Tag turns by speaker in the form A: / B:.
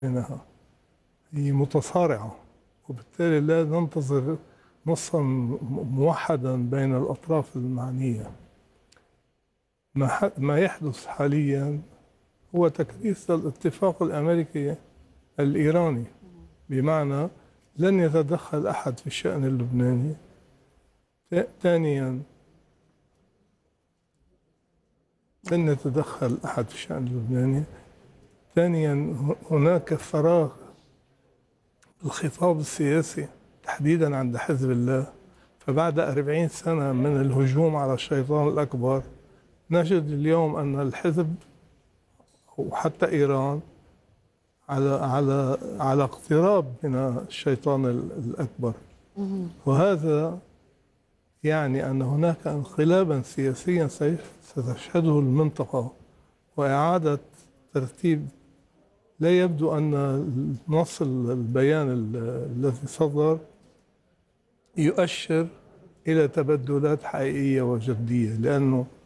A: بينها، هي متصارعة، وبالتالي لا ننتظر نصا موحدا بين الأطراف المعنية. ما يحدث حاليا هو تكريس الاتفاق الأمريكي الإيراني، بمعنى لن يتدخل أحد في الشأن اللبناني. ثانيا، لن يتدخل أحد في الشأن اللبناني. ثانيا، هناك فراغ الخطاب السياسي تحديدا عند حزب الله. فبعد 40 سنة من الهجوم على الشيطان الأكبر، نجد اليوم أن الحزب وحتى إيران على اقتراب من الشيطان الأكبر. وهذا يعني أن هناك انقلابا سياسيا ستشهده المنطقة، وإعادة ترتيب. لا يبدو أن نص البيان الذي صدر يؤشر إلى تبدلات حقيقية وجدية، لأنه